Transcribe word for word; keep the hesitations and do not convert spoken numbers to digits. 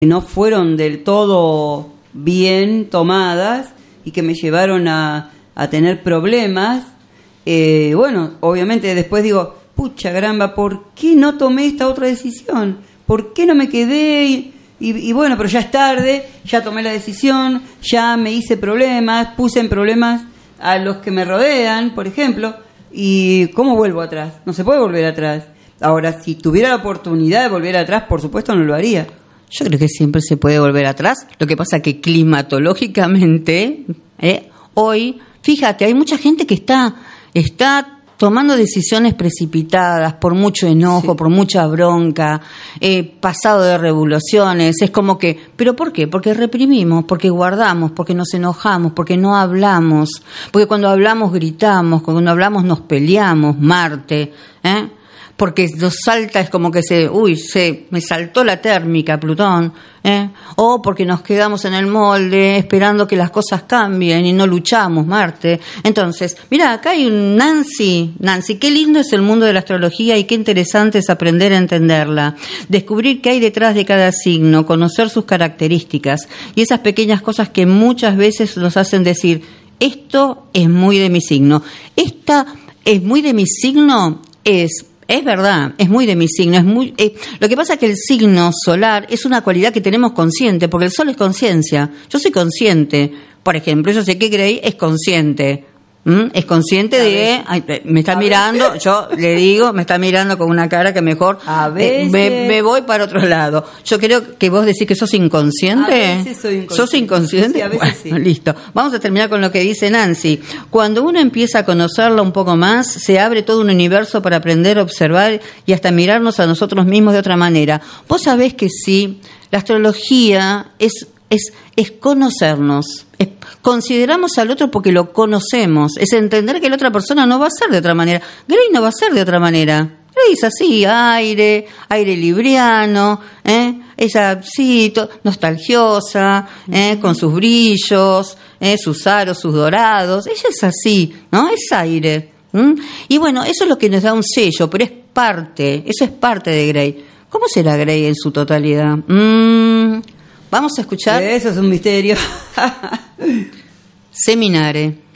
no fueron del todo bien tomadas y que me llevaron a, a tener problemas. Eh, bueno, obviamente después digo, pucha caramba, ¿por qué no tomé esta otra decisión? ¿Por qué no me quedé? Y, y, y bueno, pero ya es tarde, ya tomé la decisión, ya me hice problemas, puse en problemas a los que me rodean, por ejemplo, y ¿cómo vuelvo atrás? No se puede volver atrás. Ahora, si tuviera la oportunidad de volver atrás, por supuesto no lo haría. Yo creo que siempre se puede volver atrás. Lo que pasa que climatológicamente, eh, hoy, fíjate, hay mucha gente que está, está tomando decisiones precipitadas por mucho enojo, sí. por mucha bronca, eh, pasado de revoluciones. Es como que, ¿pero por qué? Porque reprimimos, porque guardamos, porque nos enojamos, porque no hablamos, porque cuando hablamos gritamos, cuando hablamos nos peleamos, Marte, ¿eh? Porque nos salta, es como que se, uy, se me saltó la térmica, Plutón, ¿eh? O porque nos quedamos en el molde esperando que las cosas cambien y no luchamos, Marte. Entonces, mira, acá hay un Nancy, Nancy, qué lindo es el mundo de la astrología y qué interesante es aprender a entenderla, descubrir qué hay detrás de cada signo, conocer sus características y esas pequeñas cosas que muchas veces nos hacen decir, esto es muy de mi signo, esta es muy de mi signo, es... Es verdad, es muy de mi signo. Es muy. Eh, lo que pasa es que el signo solar es una cualidad que tenemos consciente, porque el sol es conciencia. Yo soy consciente. Por ejemplo, yo sé que Grey es consciente. ¿Mm? Es consciente de... Ay, me está mirando, yo le digo, me está mirando con una cara que mejor a veces, eh, me, me voy para otro lado. Yo creo que vos decís que sos inconsciente. A veces soy inconsciente. ¿Sos inconsciente? Sí, a veces bueno, sí. Listo. Vamos a terminar con lo que dice Nancy. Cuando uno empieza a conocerla un poco más, se abre todo un universo para aprender, observar y hasta mirarnos a nosotros mismos de otra manera. Vos sabés que sí, la astrología es... Es, es conocernos, es, consideramos al otro porque lo conocemos, es entender que la otra persona no va a ser de otra manera. Grey no va a ser de otra manera. Grey es así, aire, aire libriano, ¿eh? Es así, to, nostalgiosa, ¿eh? Con sus brillos, ¿eh? Sus aros, sus dorados. Ella es así, ¿no? Es aire. ¿Mm? Y bueno, eso es lo que nos da un sello, pero es parte, eso es parte de Grey. ¿Cómo será Grey en su totalidad? Mmm... Vamos a escuchar. Eso es un misterio. Seminare.